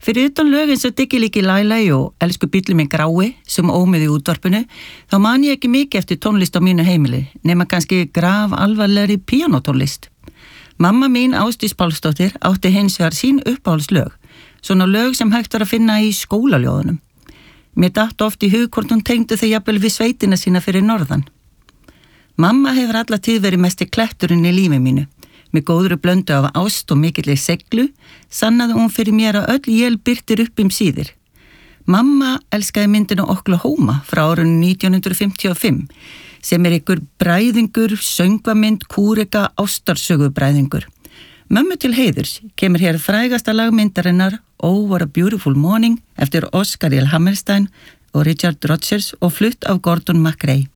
Fyrir utan lög eins og Diggi-Liggi Læ-Læ og Elsku bíllinn minn grái sem ómið í útvarpinu, þá man ég ekki mikið eftir tónlist á mínu heimili, nema kannski graf alvarlegri píanótónlist. Mamma mín Ásdís Pálsdóttir átti hins vegar sín uppáhaldslög, svona lög sem hægt var að finna í skólaljóðunum. Mér datt oft í hug hvort hún tengdu þau jafnvel við sveitina sína fyrir norðan. Mamma hefur alla tíð verið mesti kletturinn í lífi mínu. Með góðri blöndu af ást og mikilli seglu sannaði hún fyrir mér að öll él birtir upp síðir. Mamma elskaði myndina Oklahoma frá árinu 1955 sem ykkur bræðingur, söngvamynd, kúreka, ástarsögubræðingur. Mömmu til heiðurs kemur hér frægasta lagmyndarinnar Oh What a Beautiful Morning eftir Oscar L. Hammerstein og Richard Rodgers og flutt af Gordon MacRae.